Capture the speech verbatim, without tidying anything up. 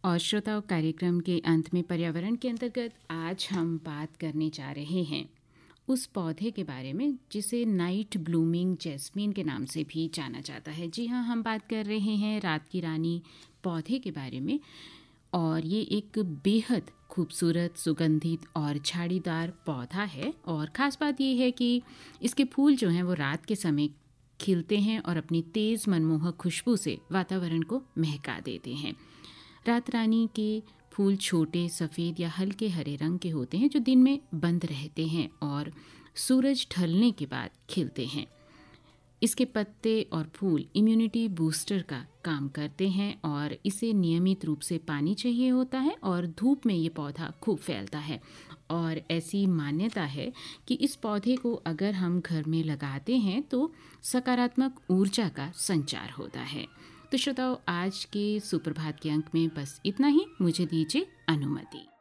और श्रोताओं, कार्यक्रम के अंत में पर्यावरण के अंतर्गत आज हम बात करने जा रहे हैं उस पौधे के बारे में जिसे नाइट ब्लूमिंग जैस्मीन के नाम से भी जाना जाता है। जी हाँ, हम बात कर रहे हैं रात की रानी पौधे के बारे में। और ये एक बेहद खूबसूरत, सुगंधित और झाड़ीदार पौधा है। और ख़ास बात ये है कि इसके फूल जो हैं वो रात के समय खिलते हैं और अपनी तेज़ मनमोहक खुशबू से वातावरण को महका देते हैं। रात रानी के फूल छोटे, सफ़ेद या हल्के हरे रंग के होते हैं जो दिन में बंद रहते हैं और सूरज ढलने के बाद खिलते हैं। इसके पत्ते और फूल इम्यूनिटी बूस्टर का काम करते हैं और इसे नियमित रूप से पानी चाहिए होता है और धूप में ये पौधा खूब फैलता है। और ऐसी मान्यता है कि इस पौधे को अगर हम घर में लगाते हैं तो सकारात्मक ऊर्जा का संचार होता है। तो श्रोताओं, आज के सुप्रभात के अंक में बस इतना ही। मुझे दीजिए अनुमति।